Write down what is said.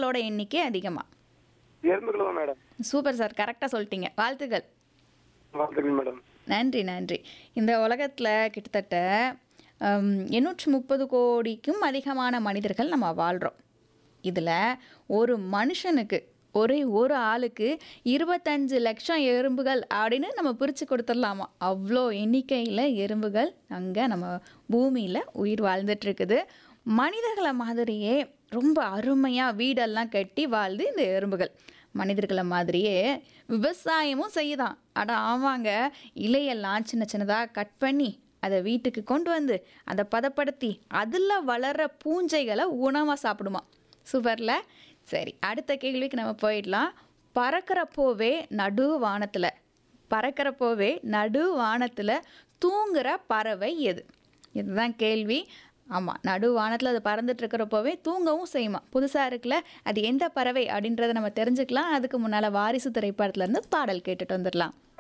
எறும்புகளோட எண்ணிக்கை அதிகமா? எறும்புகள் தான் மேடம். Super sir. கரெக்ட்டா சொல்லிட்டீங்க. வாழ்த்துக்கள். வாழ்த்துக்கள் மேடம். நன்றி, நன்றி. இந்த உலகத்துல கிட்டத்தட்ட 830 கோடிக்கும் அதிகமான மனிதர்கள் நம்ம வாழ்றோம். இதுல ஒரு மனுஷனுக்கு ஒரே ஒரு ஆளுக்கு 25 லட்சம் எறும்புகள் அப்படின்னு நம்ம பிரிச்சு கொடுத்துடலாமா? அவ்வளோ எண்ணிக்கையில் எறும்புகள் அங்கே நம்ம பூமியில் உயிர் வாழ்ந்துட்டு இருக்குது. மனிதர்களை மாதிரியே ரொம்ப அருமையாக வீடெல்லாம் கட்டி வாழுது இந்த எறும்புகள். மனிதர்களை மாதிரியே விவசாயமும் செய்யுதான். அட ஆமாங்க, இலையெல்லாம் சின்ன சின்னதாக கட் பண்ணி அதை வீட்டுக்கு கொண்டு வந்து அதை பதப்படுத்தி அதில் வளர்கிற பூஞ்சைகளை உணவாக சாப்பிடுமா. சூப்பரில். சரி, அடுத்த கேள்விக்கு நம்ம போயிடலாம். பறக்கிறப்போவே நடு வானத்தில் தூங்குற பறவை எது? இதுதான் கேள்வி. ஆமாம், நடு வானத்தில் அது பறந்துட்டு இருக்கிறப்போவே தூங்கவும் செய்யுமா. புதுசாக இருக்குல்ல, அது எந்த பறவை அப்படின்றத நம்ம தெரிஞ்சுக்கலாம். அதுக்கு முன்னால் வாரிசு திரைப்படத்துலேருந்து பாடல் கேட்டுட்டு வந்துடலாம்.